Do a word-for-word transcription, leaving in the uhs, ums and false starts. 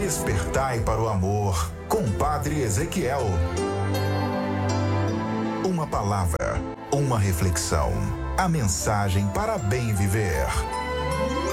Despertai para o amor, com Padre Ezequiel. Uma palavra, uma reflexão. A mensagem para bem viver.